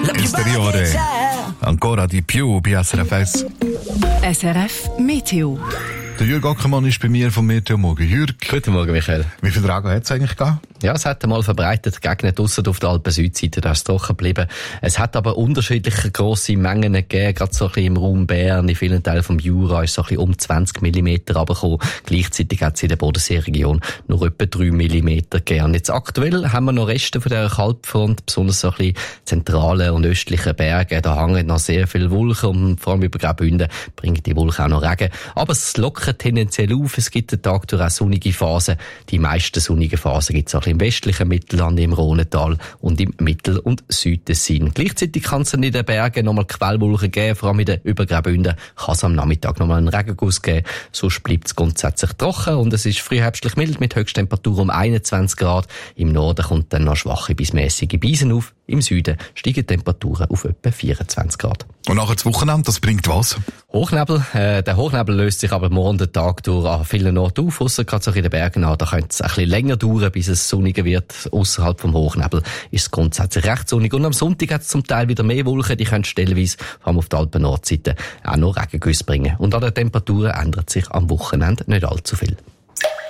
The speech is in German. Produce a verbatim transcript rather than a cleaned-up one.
Esteriore. Ancora di più bei S R F S. S R F Meteo. Der Jürg Ackermann ist bei mir vom Meteo Morgen. Jürg. Guten Morgen, Michael. Wie viel Regen hat es eigentlich gegeben? Ja, es hat einmal verbreitet gegnet, ausser auf der Alpen-Südseite, da ist es trocken geblieben. Es hat aber unterschiedliche grosse Mengen gegeben, gerade so ein bisschen im Raum Bern, in vielen Teilen vom Jura ist so ein bisschen um zwanzig Millimeter runtergekommen. Gleichzeitig hat es in der Bodenseeregion nur etwa drei Millimeter gegeben. Jetzt aktuell haben wir noch Reste von dieser Kaltfront, besonders so ein bisschen zentrale und östliche Berge. Da hängen noch sehr viele Wolken und vor allem über Graubünden bringen die Wolken auch noch Regen. Aber es lockert tendenziell auf, es gibt den Tag durch auch sonnige Phasen. Die meisten sonnigen Phasen gibt es auch im westlichen Mittelland, im Rhonetal und im Mittel- und Südtessin. Gleichzeitig kann es in den Bergen nochmal Quellwolken geben, vor allem in den Übergraubünden kann es am Nachmittag nochmal einen Regenguss geben. Sonst bleibt es grundsätzlich trocken und es ist frühherbstlich mild mit Höchsttemperatur um einundzwanzig Grad. Im Norden kommt dann noch schwache bis mäßige Beisen auf. Im Süden steigen die Temperaturen auf etwa vierundzwanzig Grad. Und nachher das Wochenende, das bringt was? Hochnebel. Äh, der Hochnebel löst sich aber morgen den Tag durch an vielen Orten auf, ausser gerade so in den Bergen an. Da könnte es ein bisschen länger dauern, bis es sonniger wird. Außerhalb vom Hochnebel ist es grundsätzlich recht sonnig. Und am Sonntag hat es zum Teil wieder mehr Wolken. Die können stellenweise, vor allem auf der Alpen-Nordseite, auch noch Regengüsse bringen. Und an den Temperaturen ändert sich am Wochenende nicht allzu viel.